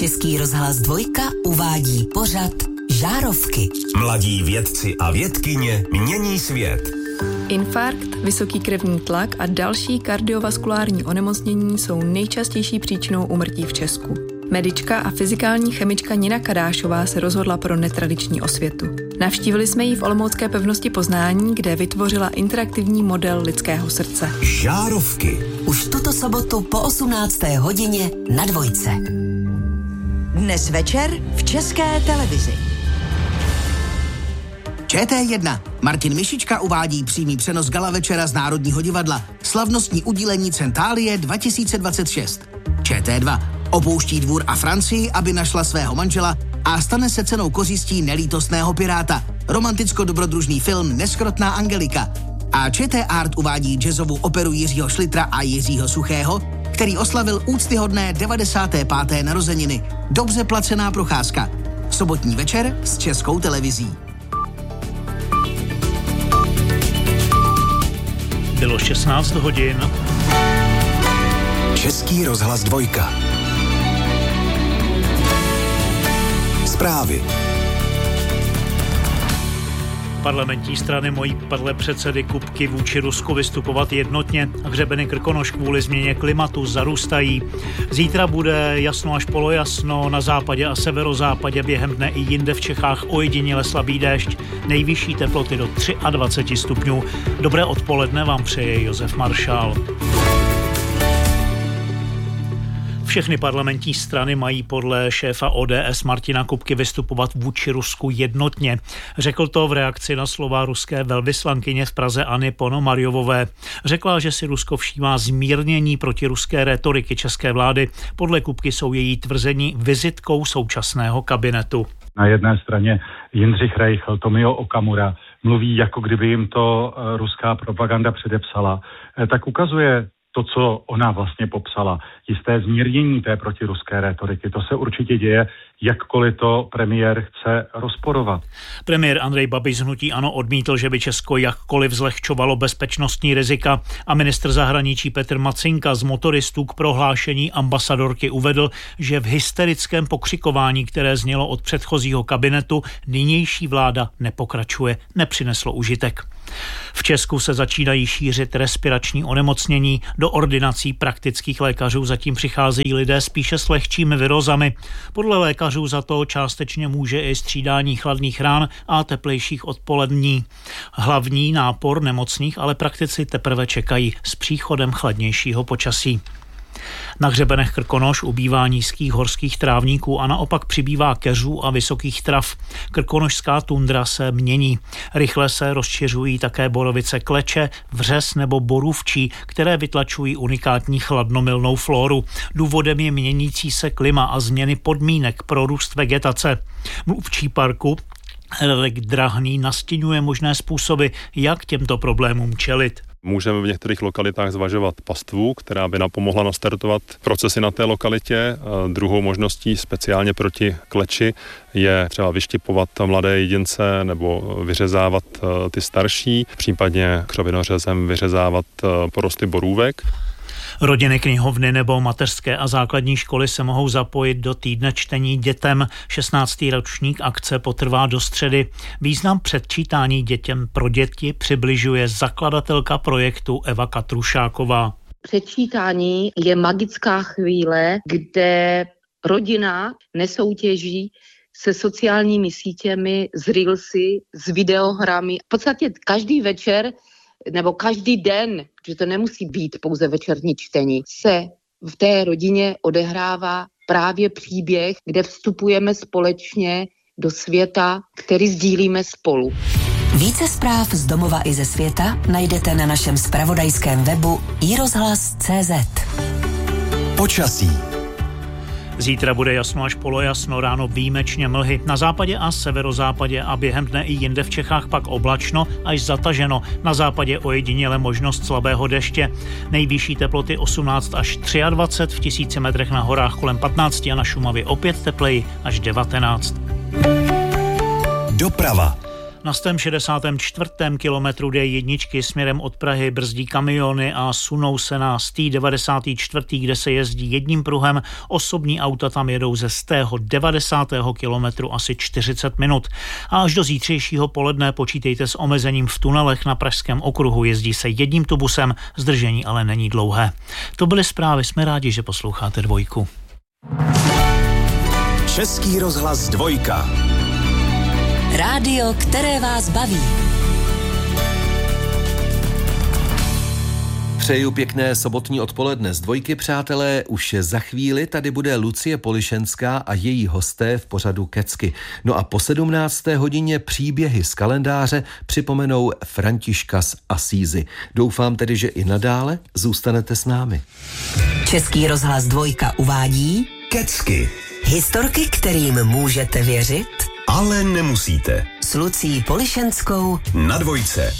Český rozhlas 2 uvádí pořad Žárovky. Mladí vědci a vědkyně mění svět. Infarkt, vysoký krevní tlak a další kardiovaskulární onemocnění jsou nejčastější příčinou úmrtí v Česku. Medička a fyzikální chemička Nina Kadášová se rozhodla pro netradiční osvětu. Navštívili jsme ji v olomoucké pevnosti Poznání, kde vytvořila interaktivní model lidského srdce. Žárovky. Už tuto sobotu po 18. hodině na 2. Dnes večer v České televizi. ČT1. Martin Mišička uvádí přímý přenos gala večera z Národního divadla. Slavnostní udílení Centálie 2026. ČT2. Opouští dvůr a Francii, aby našla svého manžela a stane se cenou kořistí nelítostného piráta. Romanticko-dobrodružný film Neskrotná Angelika. A ČT Art uvádí jazzovou operu Jiřího Šlitra a Jiřího Suchého, který oslavil úctyhodné 95. narozeniny. Dobře placená procházka. Sobotní večer s Českou televizí. Bylo 16 hodin. Český rozhlas 2. Zprávy. Parlamentní strany mají podle předsedy Kupky vůči Rusku vystupovat jednotně a hřebeny Krkonoš kvůli změně klimatu zarůstají. Zítra bude jasno až polojasno, na západě a severozápadě, během dne i jinde v Čechách ojediněle slabý déšť, nejvyšší teploty do 23 stupňů. Dobré odpoledne vám přeje Josef Maršál. Všechny parlamentní strany mají podle šéfa ODS Martina Kupky vystupovat vůči Rusku jednotně. Řekl to v reakci na slova ruské velvyslankyně v Praze Anny Ponomarjovové. Řekla, že si Rusko všímá zmírnění protiruské rétoriky české vlády. Podle Kupky jsou její tvrzení vizitkou současného kabinetu. Na jedné straně Jindřich Reichl, Tomio Okamura mluví, jako kdyby jim to ruská propaganda předepsala. Tak ukazuje to, co ona vlastně popsala, jisté zmírnění té protiruské rétoriky. To se určitě děje, jakkoliv to premiér chce rozporovat. Premiér Andrej Babiš z hnutí ANO odmítl, že by Česko jakkoliv zlehčovalo bezpečnostní rizika, a ministr zahraničí Petr Macinka z Motoristů k prohlášení ambasadorky uvedl, že v hysterickém pokřikování, které znělo od předchozího kabinetu, nynější vláda nepokračuje, nepřineslo užitek. V Česku se začínají šířit respirační onemocnění. Do ordinací praktických lékařů zatím přicházejí lidé spíše s lehčími virozami. Podle lékařů za to částečně může i střídání chladných rán a teplejších odpolední. Hlavní nápor nemocných ale praktici teprve čekají s příchodem chladnějšího počasí. Na hřebenech Krkonoš ubývá nízkých horských trávníků a naopak přibývá keřů a vysokých trav. Krkonošská tundra se mění. Rychle se rozšiřují také borovice kleče, vřes nebo borůvčí, které vytlačují unikátní chladnomilnou flóru. Důvodem je měnící se klima a změny podmínek pro růst vegetace. Mluvčí parku Radek Drahný nastěňuje možné způsoby, jak těmto problémům čelit. Můžeme v některých lokalitách zvažovat pastvu, která by napomohla nastartovat procesy na té lokalitě. Druhou možností speciálně proti kleči je třeba vyštěpovat mladé jedince nebo vyřezávat ty starší, případně křovinořezem vyřezávat porosty borůvek. Rodiny, knihovny nebo mateřské a základní školy se mohou zapojit do týdne čtení dětem. 16. ročník akce potrvá do středy. Význam předčítání dětem pro děti přibližuje zakladatelka projektu Eva Katrušáková. Předčítání je magická chvíle, kde rodina nesoutěží se sociálními sítěmi, s reelsy, s videohrami. V podstatě každý večer nebo každý den, že to nemusí být pouze večerní čtení, se v té rodině odehrává právě příběh, kde vstupujeme společně do světa, který sdílíme spolu. Více zpráv z domova i ze světa najdete na našem zpravodajském webu iRozhlas.cz. Počasí. Zítra bude jasno až polojasno, ráno výjimečně mlhy. Na západě a severozápadě a během dne i jinde v Čechách pak oblačno až zataženo. Na západě ojediněle možnost slabého deště. Nejvyšší teploty 18 až 23, v 1000 metrech na horách kolem 15 a na Šumavě opět tepleji až 19. Doprava. Na 164. kilometru D1 směrem od Prahy brzdí kamiony a sunou se na 194., kde se jezdí jedním pruhem. Osobní auta tam jedou ze 190. kilometru asi 40 minut. A až do zítřejšího poledne počítejte s omezením v tunelech na Pražském okruhu. Jezdí se jedním tubusem, zdržení ale není dlouhé. To byly zprávy, jsme rádi, že posloucháte Dvojku. Český rozhlas Dvojka. Rádio, které vás baví. Přeju pěkné sobotní odpoledne z Dvojky, přátelé. Už za chvíli tady bude Lucie Polišenská a její hosté v pořadu Kecky. No a po 17. hodině příběhy z kalendáře připomenou Františka z Asízy. Doufám tedy, že i nadále zůstanete s námi. Český rozhlas Dvojka uvádí Kecky. Historky, kterým můžete věřit, Ale nemusíte. s Lucí Polišenskou Na Dvojce.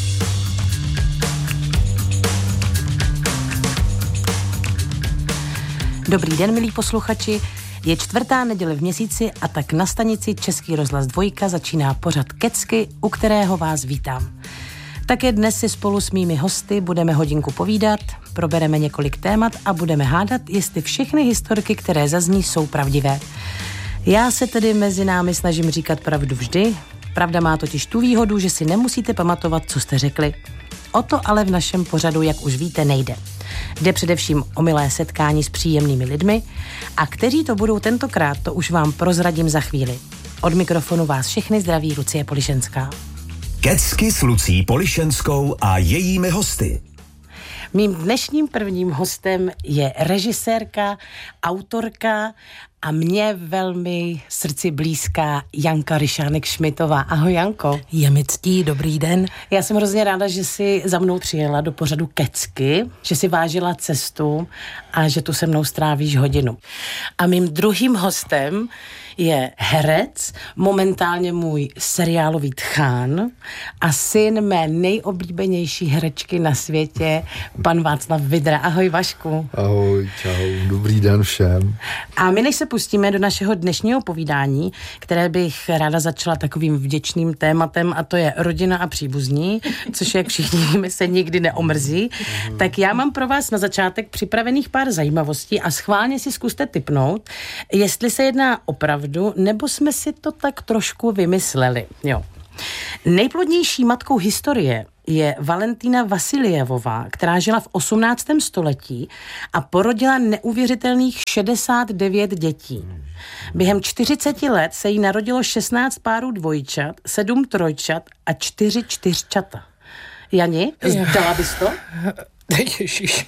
Dobrý den, milí posluchači. Je 4. neděle v měsíci a tak na stanici Český rozhlas Dvojka začíná pořad Kecky, u kterého vás vítám. Také dnes si spolu s mými hosty budeme hodinku povídat, probereme několik témat a budeme hádat, jestli všechny historky, které zazní, jsou pravdivé. Já se tedy mezi námi snažím říkat pravdu vždy. Pravda má totiž tu výhodu, že si nemusíte pamatovat, co jste řekli. O to ale v našem pořadu, jak už víte, nejde. Jde především o milé setkání s příjemnými lidmi a kteří to budou tentokrát, to už vám prozradím za chvíli. Od mikrofonu vás všechny zdraví Lucie Polišenská. Kecky s Lucí Polišenskou a jejími hosty. Mým dnešním prvním hostem je režisérka, autorka a mě velmi srdci blízká Janka Ryšánek-Šmitová. Ahoj, Janko. Je mi ctí, dobrý den. Já jsem hrozně ráda, že jsi za mnou přijela do pořadu Kecky, že si vážila cestu a že tu se mnou strávíš hodinu. A mým druhým hostem je herec, momentálně můj seriálový tchán a syn mé nejoblíbenější herečky na světě, pan Václav Vidra. Ahoj, Vašku. Ahoj, čau, dobrý den všem. A my, než se pustíme do našeho dnešního povídání, které bych ráda začala takovým vděčným tématem, a to je rodina a příbuzní, což, jak všichni víme, se nikdy neomrzí, tak já mám pro vás na začátek připravených pár zajímavostí a schválně si zkuste tipnout, jestli se jedná opravdu, nebo jsme si to tak trošku vymysleli. Jo. Nejplodnější matkou historie je Valentína Vasiljevová, která žila v 18. století a porodila neuvěřitelných 69 dětí. Během 40 let se jí narodilo 16 párů dvojčat, 7 trojčat a 4 čtyřčata. Jani, zdala bys to? Ježiš.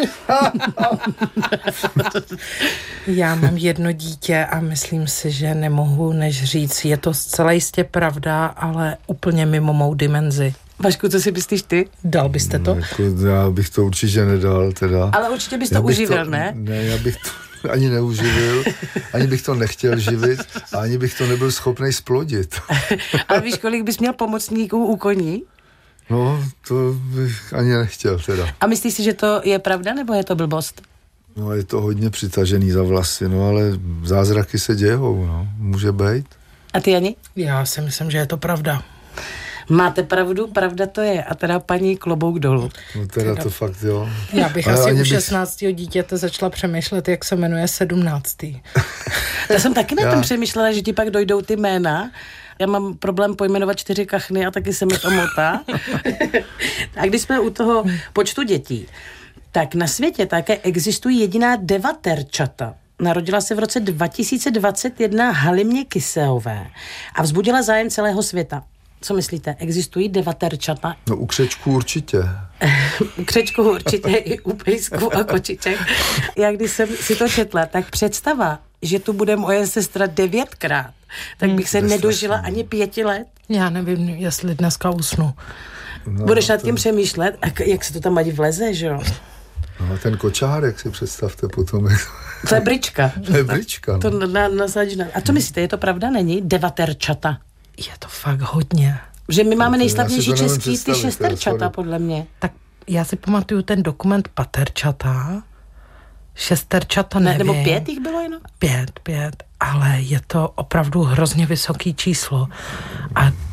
Já mám jedno dítě a myslím si, že nemohu než říct, je to zcela jistě pravda, ale úplně mimo mou dimenzi. Vašku, co si myslíš ty? Dal byste to? Jako, já bych to určitě nedal teda. Ale určitě bys to uživil, ne? Ne, já bych to ani neuživil, ani bych to nechtěl živit a ani bych to nebyl schopný splodit. Ale víš, kolik bys měl pomocníků u koní? No, to bych ani nechtěl teda. A myslíš si, že to je pravda, nebo je to blbost? No, je to hodně přitažený za vlasy, no, ale zázraky se dějou, no, může být. A ty, Jani? Já si myslím, že je to pravda. Máte pravdu, pravda to je. A teda paní klobouk dolů. No teda to fakt, jo. Já bych ale asi u 16. dítěte začala přemýšlet, jak se jmenuje 17. Já jsem taky na tom přemýšlela, že ti pak dojdou ty jména. Já mám problém pojmenovat 4 kachny a taky se mi to motá. A když jsme u toho počtu dětí, tak na světě také existují jediná devaterčata. Narodila se v roce 2021 Halimě Kyseové a vzbudila zájem celého světa. Co myslíte, existují devaterčata? No u křečků určitě. U křečků určitě i u pejsků a kočiček. Já když jsem si to četla, tak představa, že tu bude moje sestra 9krát, tak bych se nedožila ani 5 let. Já nevím, jestli dneska usnu. No, budeš nad tím přemýšlet, a jak se to tam ani vleze, že jo? No a ten kočárek si představte potom. To je brička. To je brička. No. To nasadíš na... A co myslíte, je to pravda, není? Devaterčata. Je to fakt hodně. Že my máme nejslavnější český ty šesterčata, podle mě. Tak já si pamatuju ten dokument paterčata, šesterčata nevím. Nebo 5 jich bylo jenom? 5, ale je to opravdu hrozně vysoký číslo. A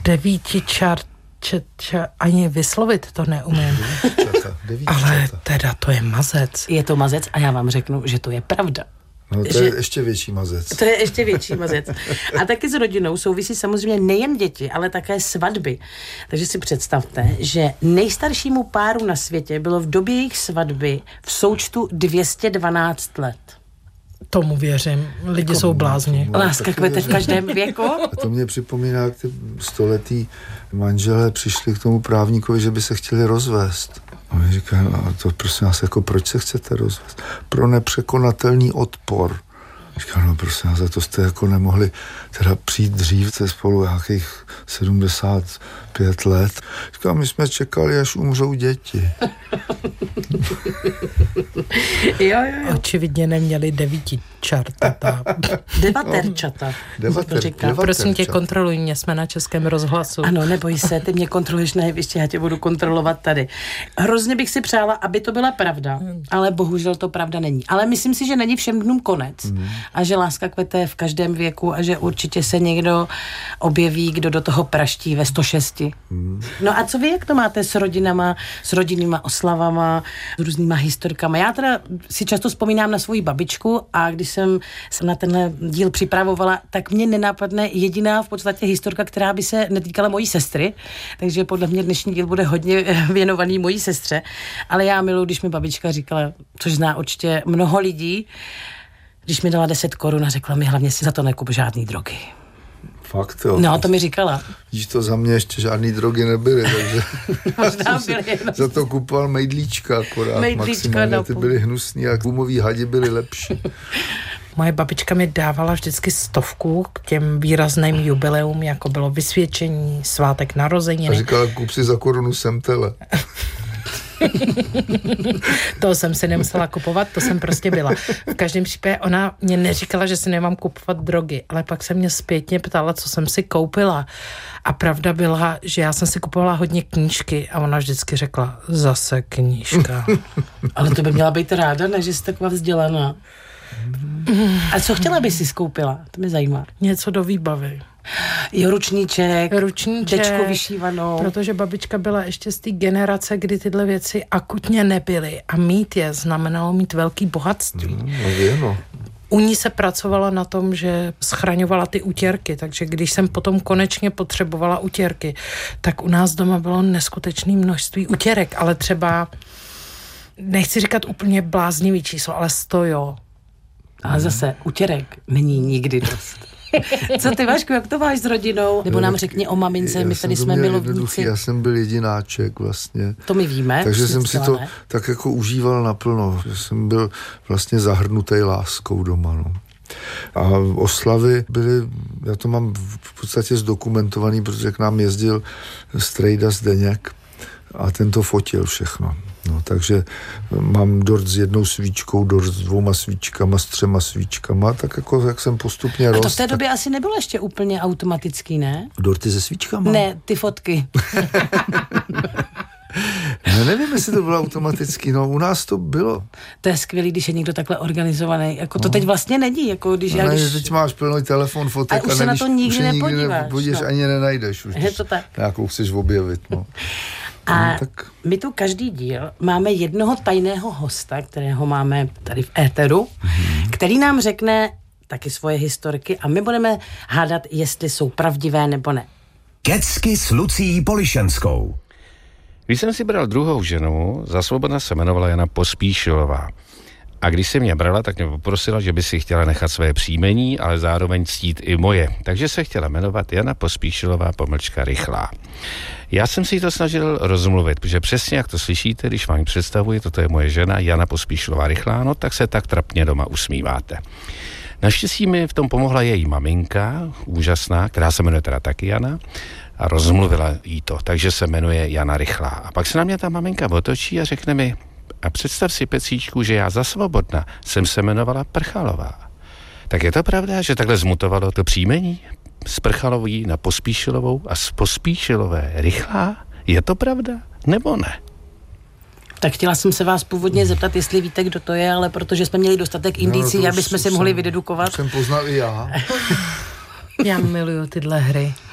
ani vyslovit to neumím. Ale teda to je mazec. Je to mazec a já vám řeknu, že to je pravda. No to je ještě větší mazec. To je ještě větší mazec. A taky s rodinou souvisí samozřejmě nejen děti, ale také svatby. Takže si představte, že nejstaršímu páru na světě bylo v době jejich svatby v součtu 212 let. Tomu věřím. Lidi jsou blázni. Láska kvete v každém věku. A to mě připomíná, jak ty století manželé přišli k tomu právníkovi, že by se chtěli rozvést. A mi říká, no to prosím vás, jako proč se chcete rozvést? Pro nepřekonatelný odpor. Říká, no prosím vás, to jste jako nemohli teda přijít dřív, jste spolu nějakých 75 let. Říká, my jsme čekali, až umřou děti. Jo. Očividně neměli devítičartata. Devaterčata. Prosím tě, kontroluj mě, jsme na Českém rozhlasu. Ano, neboj se, ty mě kontroluješ na jevišti, já tě budu kontrolovat tady. Hrozně bych si přála, aby to byla pravda, ale bohužel to pravda není. Ale myslím si, že není všem dnům konec a že láska kvete v každém věku a že určitě se někdo objeví, kdo do toho praští ve 106. No a co vy, jak to máte s rodinama, s rodinnýma oslavama, s různýma historkama? Já teda si často vzpomínám na svoji babičku a když jsem se na tenhle díl připravovala, tak mě nenápadne jediná v podstatě historka, která by se netýkala mojí sestry, takže podle mě dnešní díl bude hodně věnovaný mojí sestře, ale já miluji, když mi babička říkala, což zná určitě mnoho lidí, když mi dala 10 korun a řekla mi, hlavně si za to nekup žádný drogy. Fakt, jo. No, to mi říkala. Když to za mě ještě žádný drogy nebyly, takže možná byly. Za to kupoval mejdlíčka akorát. Maximálně ty byly hnusný a gumový hadi byly lepší. Moje babička mi dávala vždycky 100 k těm výrazným jubileum, jako bylo vysvědčení, svátek narozeniny. A říkala, kup si za korunu semtele. To jsem si nemusela kupovat, to jsem prostě byla. V každém případě ona mě neříkala, že si nemám kupovat drogy, ale pak se mě zpětně ptala, co jsem si koupila. A pravda byla, že já jsem si kupovala hodně knížky a ona vždycky řekla, zase knížka. Ale to by měla být ráda, ne, že jsi taková vzdělaná. A co chtěla by si skoupila? To mě zajímá. Něco do výbavy. Jo, ručníček, dečko vyšívanou. Protože babička byla ještě z té generace, kdy tyhle věci akutně nebyly a mít je znamenalo mít velký bohatství. No. U ní se pracovala na tom, že schraňovala ty utěrky, takže když jsem potom konečně potřebovala utěrky, tak u nás doma bylo neskutečné množství utěrek, ale třeba, nechci říkat úplně bláznivý číslo, ale 100 jo. A zase utěrek není nikdy dost. Co ty, Vašku, jak to máš s rodinou? Nebo nám řekni o mamince, my tady jsme milovníci. Já jsem byl jedináček vlastně. To my víme. Takže jsem si to tak jako užíval naplno. Že jsem byl vlastně zahrnutý láskou doma. No. A oslavy byly, já to mám v podstatě zdokumentovaný, protože k nám jezdil strejda Zdeněk a ten to fotil všechno. No, takže mám dort s 1 svíčkou, dort s 2 svíčkama, s 3 svíčkama, tak jako jak jsem postupně rost. A to v té době asi nebylo ještě úplně automatický, ne? Dorty se svíčkama? Ne, ty fotky. Já nevím, jestli to bylo automaticky, no u nás to bylo. To je skvělý, když je někdo takhle organizovaný, jako to teď vlastně není, jako když já... Když... teď máš plný telefon, fotek a už se na to nikdy nepodíváš. No. Ani nenajdeš už, je to tak. Nějakou chceš objevit, no. A my tu každý díl máme jednoho tajného hosta, kterého máme tady v éteru, který nám řekne taky svoje historky a my budeme hádat, jestli jsou pravdivé nebo ne. Kecky s Lucií Polišenskou. Když jsem si bral druhou ženu, za svobodna se jmenovala Jana Pospíšilová. A když se mě brala, tak mě poprosila, že by si chtěla nechat své příjmení, ale zároveň ctít i moje. Takže se chtěla jmenovat Jana Pospíšilová Rychlá. Já jsem si to snažil rozmluvit, protože přesně jak to slyšíte, když vám představuji, toto je moje žena Jana Pospíšilová Rychlá, no tak se tak trapně doma usmíváte. Naštěstí mi v tom pomohla její maminka, úžasná, která se jmenuje teda taky Jana, a rozmluvila jí to, takže se jmenuje Jana Rychlá. A pak se na mě ta maminka otočí a řekne mi, a představ si, Pecíčku, že já za svobodna jsem se jmenovala Prchalová. Tak je to pravda, že takhle zmutovalo to příjmení? Z Prchalový na Pospíšilovou a z Pospíšilové Rychlá? Je to pravda? Nebo ne? Tak chtěla jsem se vás původně zeptat, jestli víte, kdo to je, ale protože jsme měli dostatek indicí, aby jsme si mohli vydedukovat. Jsem poznal i já. Já miluju tyhle hry.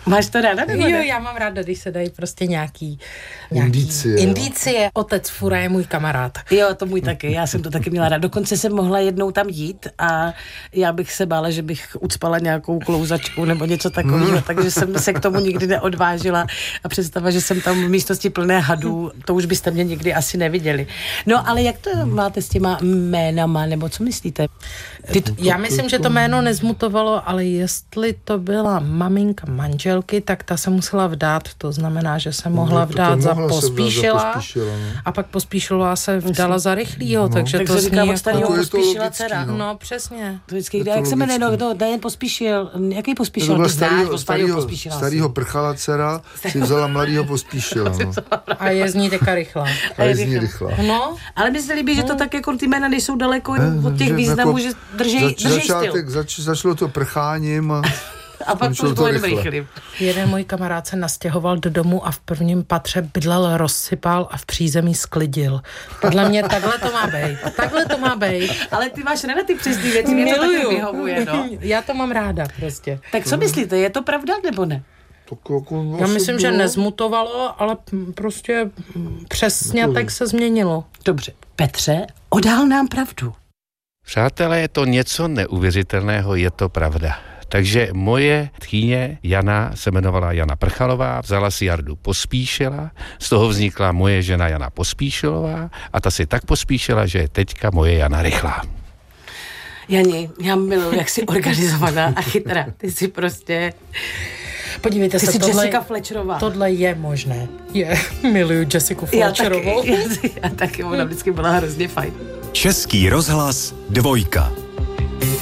Máš to ráda, nebo ne? Jo, já mám ráda, když se dají prostě nějaký se dají prostě nějaký indicie. Otec Fura je můj kamarád. Jo, to můj taky, já jsem to taky měla rád. Dokonce jsem mohla jednou tam jít a já bych se bála, že bych ucpala nějakou klouzačku nebo něco takového, takže jsem se k tomu nikdy neodvážila a představa, že jsem tam v místnosti plné hadů, to už byste mě nikdy asi neviděli. No, ale jak to máte s těma jménama, nebo co myslíte? Já myslím, že to jméno nezmutovalo, ale jestli to byla maminka manželky, tak ta se musela vdát, to znamená, že se mohla vdát za Pospíšila a pak Pospíšilová se vdala za Rychlýho, takže to zní jako... starého Pospíšila dcera. No, přesně. To vždycky, jak se jmenuje, ten Pospíšil, jaký Pospíšil? To byla starýho prchala dcera, si vzala mladýho Pospíšila. No. A je z ní teka rychlá. No, ale mi se líbí, že to tak jako ty jména nejsou daleko od těch významů, že drží styl. Začalo to prcháním a pak to bylo jenom rychlým. Jeden můj kamarád se nastěhoval do domu a v prvním patře bydlel, rozsypal a v přízemí sklidil. Podle mě takhle to má bejt. Ale ty máš ráda ty přesný věci, mě to taky vyhovuje, no. Já to mám ráda prostě. Tak co myslíte, je to pravda nebo ne? Já myslím, že nezmutovalo, ale prostě přesně tak se změnilo. Dobře. Petře, odhal nám pravdu. Přátelé, je to něco neuvěřitelného, je to pravda. Takže moje tchýně Jana se jmenovala Jana Prchalová, vzala si Jardu Pospíšila, z toho vznikla moje žena Jana Pospíšilová a ta si tak pospíšila, že je teďka moje Jana Rychlá. Jani, já miluji, jak jsi organizovaná a chytrá. Ty jsi prostě... Podívejte se, Jessica Fletcherová. Tohle je možné. Miluju Jessiku Fletcherovou. Já taky, ona vždycky byla hrozně fajn. Český rozhlas 2.